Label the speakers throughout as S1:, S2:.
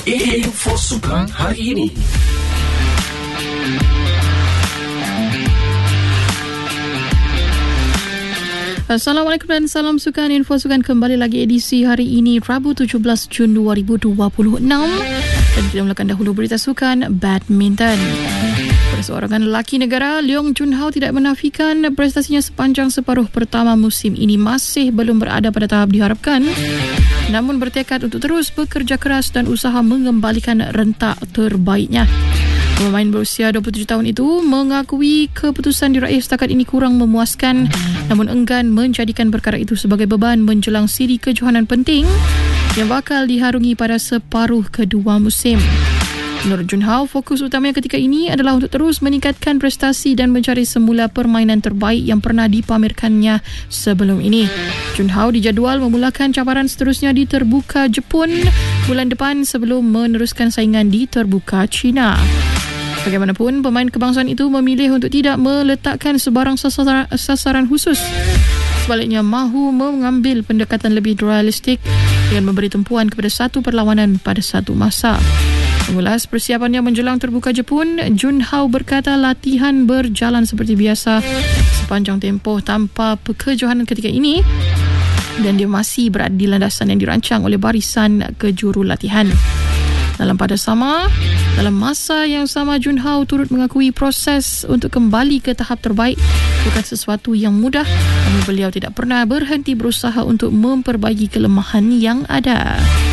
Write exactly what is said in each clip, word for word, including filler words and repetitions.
S1: Info Sukan hari ini.
S2: Assalamualaikum dan salam sukan. Info sukan kembali lagi edisi hari ini Rabu tujuh belas Jun dua ribu dua puluh enam. Dan kita mulakan dahulu berita sukan badminton. Perseorangan lelaki negara Leong Junhao tidak menafikan prestasinya sepanjang separuh pertama musim ini masih belum berada pada tahap diharapkan, namun bertekad untuk terus bekerja keras dan usaha mengembalikan rentak terbaiknya. Pemain berusia dua puluh tujuh tahun itu mengakui keputusan diraih setakat ini kurang memuaskan, namun enggan menjadikan perkara itu sebagai beban menjelang siri kejohanan penting yang bakal diharungi pada separuh kedua musim. Menurut Junhao, fokus utamanya ketika ini adalah untuk terus meningkatkan prestasi dan mencari semula permainan terbaik yang pernah dipamerkannya sebelum ini. Junhao dijadual memulakan cabaran seterusnya di Terbuka Jepun bulan depan sebelum meneruskan saingan di Terbuka China. Bagaimanapun, pemain kebangsaan itu memilih untuk tidak meletakkan sebarang sasaran, sasaran khusus. Sebaliknya, mahu mengambil pendekatan lebih realistik dengan memberi tumpuan kepada satu perlawanan pada satu masa. Mengulas persiapannya menjelang Terbuka Jepun, Junhao berkata latihan berjalan seperti biasa sepanjang tempoh tanpa kejohanan ketika ini dan dia masih berada di landasan yang dirancang oleh barisan kejuru latihan. Dalam pada sama, dalam masa yang sama, Junhao turut mengakui proses untuk kembali ke tahap terbaik bukan sesuatu yang mudah, namun beliau tidak pernah berhenti berusaha untuk memperbaiki kelemahan yang ada.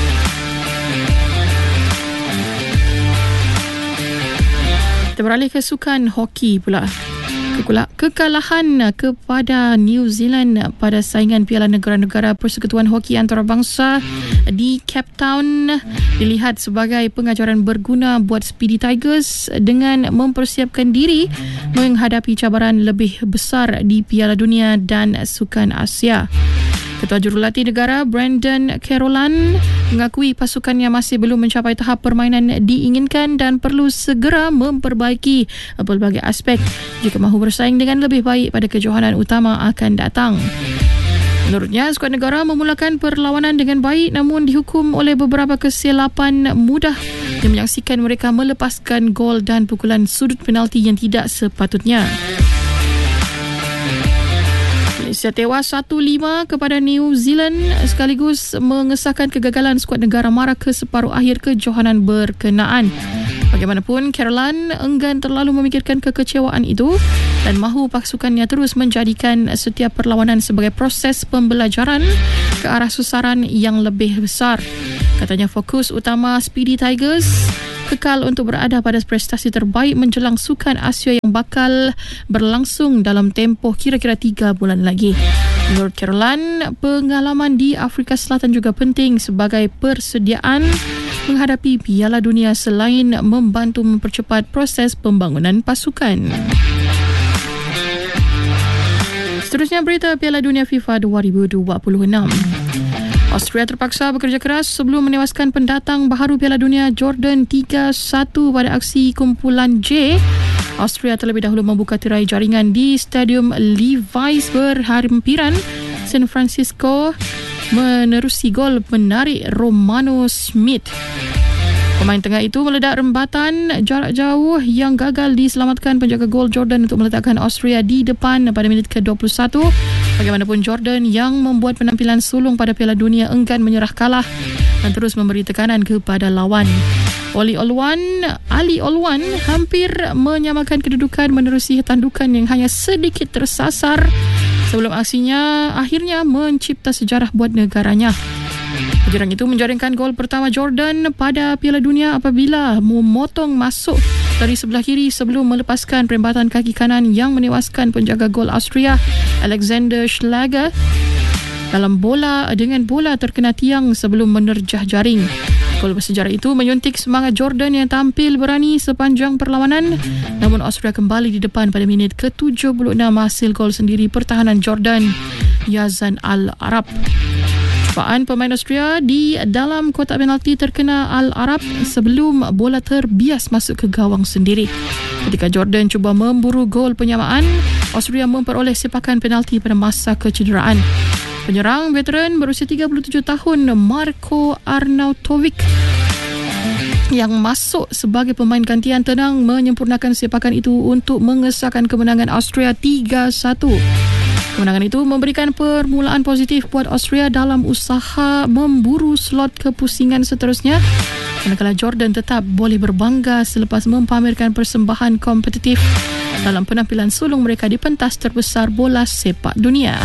S2: Kita beralih ke sukan hoki pula. Kekalahan kepada New Zealand pada saingan Piala Negara-Negara Persekutuan Hoki Antarabangsa di Cape Town dilihat sebagai pengajaran berguna buat Speedy Tigers dengan mempersiapkan diri menghadapi cabaran lebih besar di Piala Dunia dan Sukan Asia. Ketua Jurulatih Negara Brandon Carolan mengakui pasukannya masih belum mencapai tahap permainan diinginkan dan perlu segera memperbaiki pelbagai aspek jika mahu bersaing dengan lebih baik pada kejohanan utama akan datang. Menurutnya, skuad negara memulakan perlawanan dengan baik namun dihukum oleh beberapa kesilapan mudah yang menyaksikan mereka melepaskan gol dan pukulan sudut penalti yang tidak sepatutnya. Malaysia tewas satu lima kepada New Zealand sekaligus mengesahkan kegagalan skuad negara Mara ke separuh akhir kejohanan berkenaan. Bagaimanapun, Carolan enggan terlalu memikirkan kekecewaan itu dan mahu pasukannya terus menjadikan setiap perlawanan sebagai proses pembelajaran ke arah susaran yang lebih besar. Katanya fokus utama Speedy Tigers kekal untuk berada pada prestasi terbaik menjelang Sukan Asia yang bakal berlangsung dalam tempoh kira-kira tiga bulan lagi. Menurut Carolan, pengalaman di Afrika Selatan juga penting sebagai persediaan menghadapi Piala Dunia selain membantu mempercepat proses pembangunan pasukan. Seterusnya berita Piala Dunia FIFA dua ribu dua puluh enam. Austria terpaksa bekerja keras sebelum menewaskan pendatang baharu Piala Dunia Jordan tiga satu pada aksi kumpulan J. Austria terlebih dahulu membuka tirai jaringan di Stadium Levi's berhampiran San Francisco menerusi gol menarik Romano Smith. Pemain tengah itu meledak rembatan jarak jauh yang gagal diselamatkan penjaga gol Jordan untuk meletakkan Austria di depan pada minit ke dua puluh satu. Bagaimanapun, Jordan yang membuat penampilan sulung pada Piala Dunia enggan menyerah kalah dan terus memberi tekanan kepada lawan. Ali Olwan, Ali Olwan hampir menyamakan kedudukan menerusi tandukan yang hanya sedikit tersasar sebelum aksinya akhirnya mencipta sejarah buat negaranya. Penjerang itu menjaringkan gol pertama Jordan pada Piala Dunia apabila memotong masuk dari sebelah kiri sebelum melepaskan perembatan kaki kanan yang menewaskan penjaga gol Austria Alexander Schlager dalam bola dengan bola terkena tiang sebelum menerjah jaring. Gol bersejarah itu menyuntik semangat Jordan yang tampil berani sepanjang perlawanan, namun Austria kembali di depan pada minit ke tujuh puluh enam hasil gol sendiri pertahanan Jordan Yazan Al-Arab. Cubaan pemain Austria di dalam kotak penalti terkena Al-Arab sebelum bola terbias masuk ke gawang sendiri. Ketika Jordan cuba memburu gol penyamaan, Austria memperoleh sepakan penalti pada masa kecederaan. Penyerang veteran berusia tiga puluh tujuh tahun Marko Arnautovic yang masuk sebagai pemain gantian tenang menyempurnakan sepakan itu untuk mengesahkan kemenangan Austria tiga satu. Kemenangan itu memberikan permulaan positif buat Austria dalam usaha memburu slot kepusingan seterusnya, manakala Jordan tetap boleh berbangga selepas mempamerkan persembahan kompetitif dalam penampilan sulung mereka di pentas terbesar bola sepak dunia.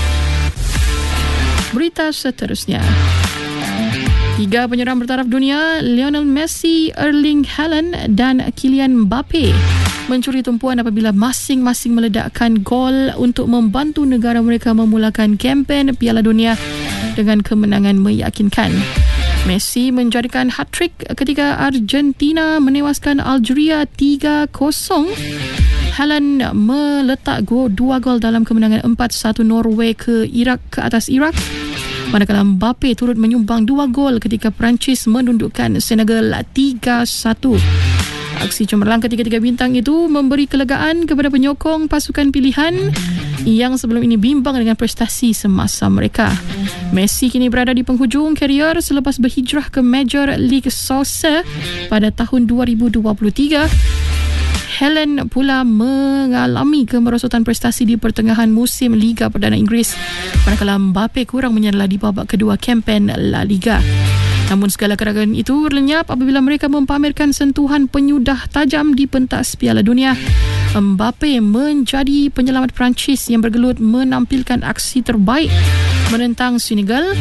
S2: Berita seterusnya. Tiga penyeram bertaraf dunia, Lionel Messi, Erling Haaland dan Kylian Mbappe mencuri tumpuan apabila masing-masing meledakkan gol untuk membantu negara mereka memulakan kempen Piala Dunia dengan kemenangan meyakinkan. Messi menjadikan hat-trick ketika Argentina menewaskan Algeria tiga kosong. Haaland meletak gol, dua gol dalam kemenangan empat satu Norway ke Iraq ke atas Iraq. Manakala Mbappe turut menyumbang dua gol ketika Perancis menundukkan Senegal tiga satu. Aksi cemerlang ketiga-tiga bintang itu memberi kelegaan kepada penyokong pasukan pilihan yang sebelum ini bimbang dengan prestasi semasa mereka. Messi kini berada di penghujung karier selepas berhijrah ke Major League Soccer pada tahun dua ribu dua puluh tiga. Haaland pula mengalami kemerosotan prestasi di pertengahan musim Liga Perdana Inggeris, manakala Mbappe kurang menyerlah di babak kedua kempen La Liga. Namun segala keraguan itu lenyap apabila mereka mempamerkan sentuhan penyudah tajam di pentas Piala Dunia. Mbappe menjadi penyelamat Perancis yang bergelut menampilkan aksi terbaik menentang Senegal.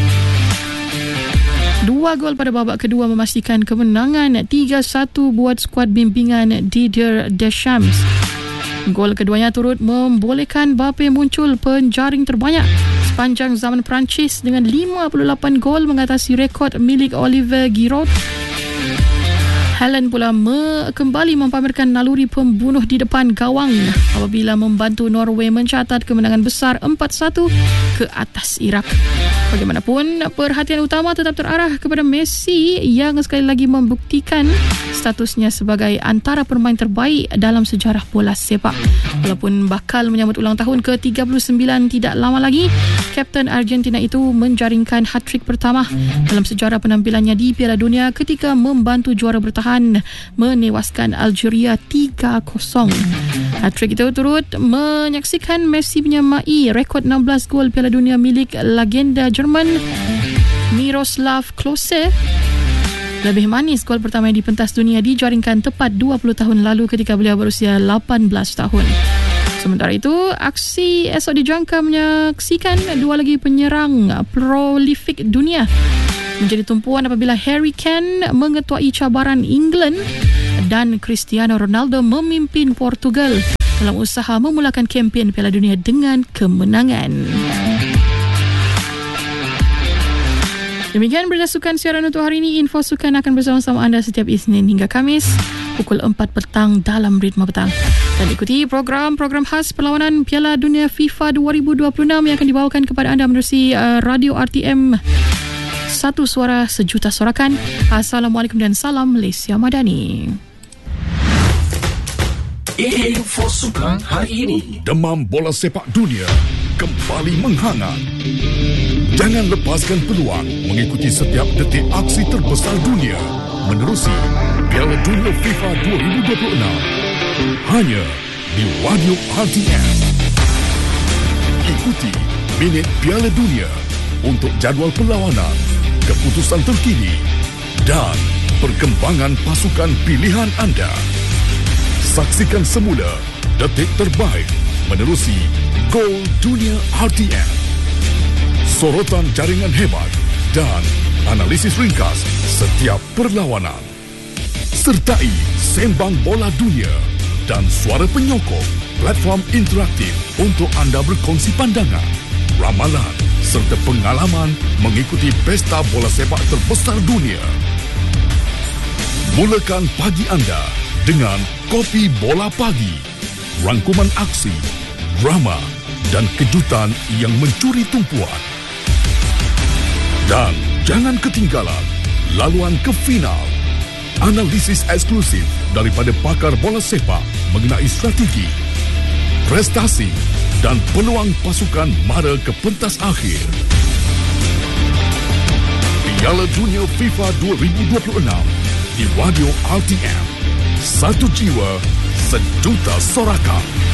S2: Dua gol pada babak kedua memastikan kemenangan tiga satu buat skuad bimbingan Didier Deschamps. Gol keduanya turut membolehkan Mbappe muncul penjaring terbanyak sepanjang zaman Perancis dengan lima puluh lapan gol mengatasi rekod milik Olivier Giroud. Haaland pula me- kembali mempamerkan naluri pembunuh di depan gawang apabila membantu Norway mencatat kemenangan besar empat satu ke atas Iraq. Bagaimanapun, perhatian utama tetap terarah kepada Messi yang sekali lagi membuktikan statusnya sebagai antara pemain terbaik dalam sejarah bola sepak. Walaupun bakal menyambut ulang tahun ke tiga puluh sembilan tidak lama lagi, Kapten Argentina itu menjaringkan hat-trick pertama dalam sejarah penampilannya di Piala Dunia ketika membantu juara bertahan menewaskan Algeria tiga kosong. Hat-trick itu turut menyaksikan Messi menyamai rekod enam belas gol Piala Dunia milik legenda Jerman Miroslav Klose. Lebih manis gol pertama yang di pentas dunia dijaringkan tepat dua puluh tahun lalu ketika beliau berusia lapan belas tahun. Sementara itu, aksi esok dijangka menyaksikan dua lagi penyerang prolifik dunia menjadi tumpuan apabila Harry Kane mengetuai cabaran England dan Cristiano Ronaldo memimpin Portugal dalam usaha memulakan kempen Piala Dunia dengan kemenangan. Demikian berita sukan siaran untuk hari ini. Info sukan akan bersama-sama anda setiap Isnin hingga Khamis pukul empat petang dalam Ritma Petang. Dan ikuti program-program khas perlawanan Piala Dunia FIFA dua ribu dua puluh enam yang akan dibawakan kepada anda menerusi uh, Radio R T M Satu Suara Sejuta Sorakan. Assalamualaikum dan salam Malaysia Madani.
S1: Info sukan hari ini.
S3: Demam bola sepak dunia kembali menghangat. Jangan lepaskan peluang mengikuti setiap detik aksi terbesar dunia menerusi Piala Dunia FIFA dua ribu dua puluh enam hanya di Radio R T M. Ikuti Minit Piala Dunia untuk jadual perlawanan, keputusan terkini dan perkembangan pasukan pilihan anda. Saksikan semula detik terbaik menerusi Gol Dunia R T M. Sorotan jaringan hebat dan analisis ringkas setiap perlawanan. Sertai Sembang Bola Dunia dan Suara Penyokong, platform interaktif untuk anda berkongsi pandangan, ramalan serta pengalaman mengikuti pesta bola sepak terbesar dunia. Mulakan pagi anda dengan Kopi Bola Pagi. Rangkuman aksi, drama dan kejutan yang mencuri tumpuan. Dan jangan ketinggalan laluan ke final. Analisis eksklusif daripada pakar bola sepak mengenai strategi, prestasi dan peluang pasukan mara ke pentas akhir. Piala Dunia FIFA dua ribu dua puluh enam di Radio R T M. Satu jiwa, sejuta sorakan.